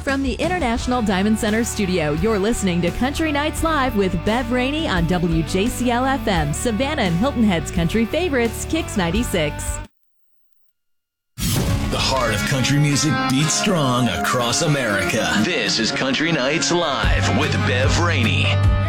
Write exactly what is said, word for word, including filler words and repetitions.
From the International Diamond Center studio, you're listening to Country Nights Live with Bev Rainey on W J C L F M, Savannah and Hilton Head's country favorites, Kicks ninety-six. The heart of country music beats strong across America. This is Country Nights Live with Bev Rainey.